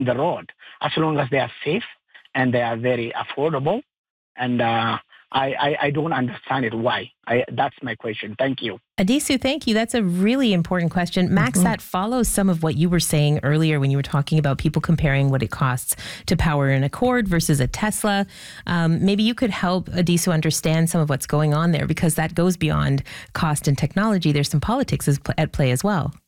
the road, as long as they are safe and they are very affordable. And I don't understand it. Why? That's my question. Thank you. Adisu, thank you. That's a really important question. Max, that follows some of what you were saying earlier when you were talking about people comparing what it costs to power an Accord versus a Tesla. Maybe you could help Adisu understand some of what's going on there, because that goes beyond cost and technology. There's some politics at play as well.